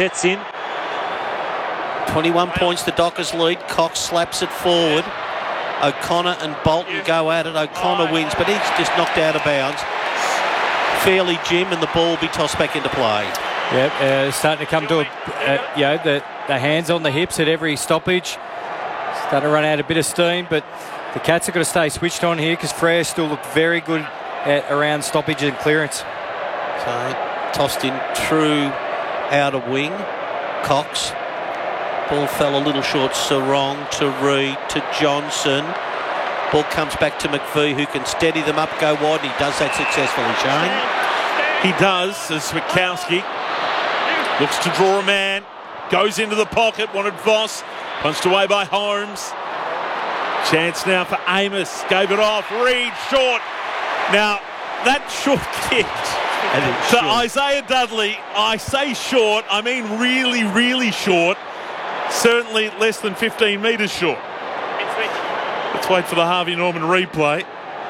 sets in. 21 points, the Dockers lead. Cox slaps it forward. O'Connor and Bolton go at it. O'Connor wins, but he's just knocked out of bounds. Fairly, Jim, and the ball will be tossed back into play. Yep, starting to come to the hands on the hips at every stoppage. Starting to run out a bit of steam, but the Cats have got to stay switched on here because Frere still look very good around stoppage and clearance. So tossed in true outer wing. Cox. Ball fell a little short. Sarong to Reid to Johnson. Ball comes back to McVie, who can steady them up, go wide, and he does that successfully, Shane. He does, as Switkowski looks to draw a man, goes into the pocket, wanted Voss, punched away by Holmes. Chance now for Amos, gave it off, Reid, short. Now, that short kick to Isaiah Dudley, I say short, I mean really, really short. Certainly less than 15 metres short. Let's wait for the Harvey Norman replay.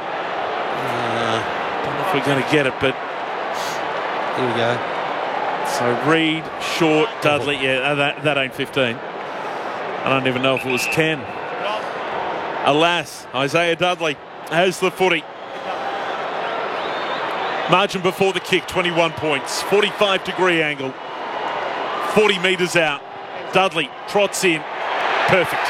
Don't know if we're going to get it, but here we go. So Reid, short, Dudley. Yeah, that ain't 15. I don't even know if it was 10. Alas, Isaiah Dudley has the footy. Margin before the kick, 21 points. 45-degree angle. 40 metres out. Dudley trots in. Perfect.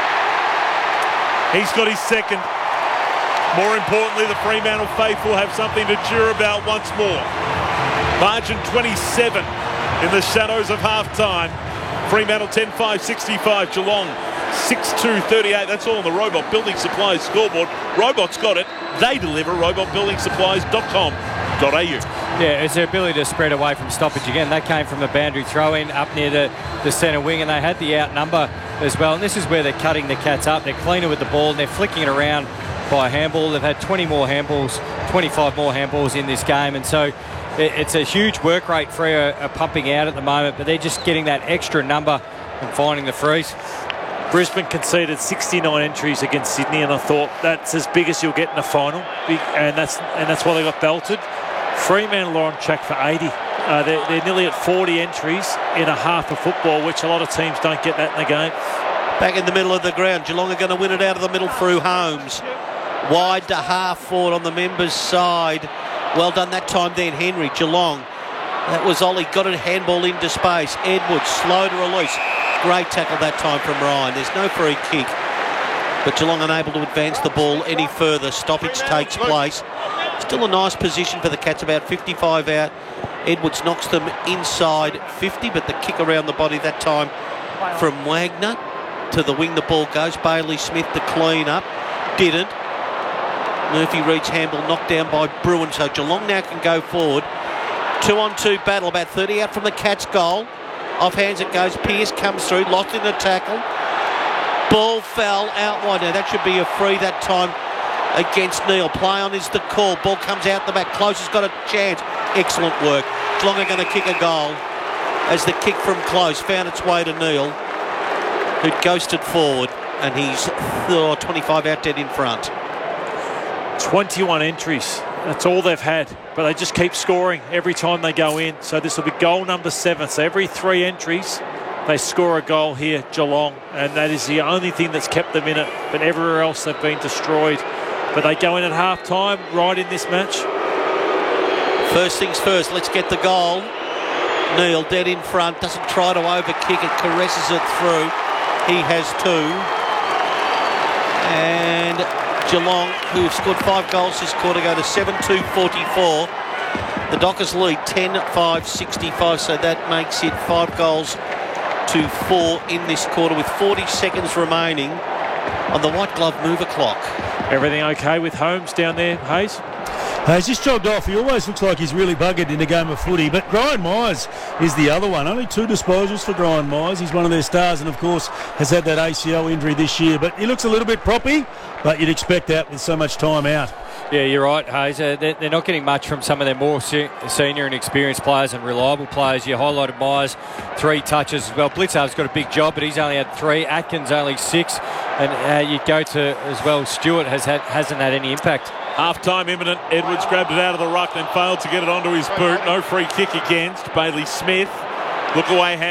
He's got his second. More importantly, the Fremantle faithful have something to cheer about once more. Margin 27 in the shadows of half-time. Fremantle 10-5-65. Geelong 6-2-38. That's all on the Robot Building Supplies scoreboard. Robot's got it. They deliver. robotbuildingsupplies.com.au. Yeah, it's their ability to spread away from stoppage again. That came from a boundary throw-in up near the centre wing, and they had the outnumber as well. And this is where they're cutting the Cats up. They're cleaner with the ball, and they're flicking it around by handball. They've had 20 more handballs, 25 more handballs in this game, and so it's a huge work rate Freo are pumping out at the moment, but they're just getting that extra number and finding the frees. Brisbane conceded 69 entries against Sydney, and I thought that's as big as you'll get in a final, and that's why they got belted. Fremantle are on track for 80. They're nearly at 40 entries in a half of football, which a lot of teams don't get that in the game. Back in the middle of the ground, Geelong are going to win it out of the middle through Holmes. Wide to half forward on the members' side. Well done that time then, Henry. Geelong. That was Ollie, got a handball into space. Edwards, slow to release. Great tackle that time from Ryan. There's no free kick, but Geelong unable to advance the ball any further. Stoppage takes place. Still a nice position for the Cats, about 55 out. Edwards knocks them inside 50, but the kick around the body that time from Wagner to the wing the ball goes. Bailey Smith to clean up. Didn't. Murphy Reid's handball knocked down by Bruin, so Geelong now can go forward. 2-on-2 battle, about 30 out from the Cats' goal. Off hands it goes. Pearce comes through, locked in the tackle. Ball fell out wide. Now that should be a free that time against Neil. Play on is the call. Ball comes out the back. Close has got a chance. Excellent work. Geelong are going to kick a goal as the kick from Close found its way to Neil, who'd ghosted forward, and he's 25 out dead in front. 21 entries. That's all they've had, but they just keep scoring every time they go in. So this will be goal number 7. So every 3 entries, they score a goal here, Geelong, and that is the only thing that's kept them in it. But everywhere else, they've been destroyed. But they go in at half-time, right in this match. First things first, let's get the goal. Neil dead in front, doesn't try to overkick it, caresses it through. He has 2. And Geelong, who've scored 5 goals this quarter, go to 7-2-44. The Dockers lead 10-5-65, so that makes it 5 goals to 4 in this quarter with 40 seconds remaining on the white glove mover clock. Everything okay with Holmes down there, Hayes? He's just jogged off. He always looks like he's really buggered in a game of footy. But Brian Myers is the other one. Only 2 disposals for Brian Myers. He's one of their stars and, of course, has had that ACL injury this year. But he looks a little bit proppy, but you'd expect that with so much time out. Yeah, you're right, Hayes. They're not getting much from some of their more senior and experienced players and reliable players. You highlighted Myers, 3 touches as well. Blitzar's got a big job, but he's only had 3. Atkins only 6. And you go to, as well, Stewart hasn't had any impact. Half-time imminent. Edwards grabbed it out of the ruck, then failed to get it onto his boot. No free kick against Bailey Smith. Look away.